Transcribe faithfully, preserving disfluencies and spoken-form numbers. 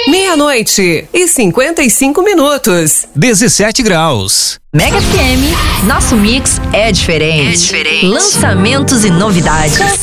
Meia-noite e cinquenta e cinco minutos. dezessete graus. Mega F M, nosso mix é diferente. É diferente. Lançamentos e novidades.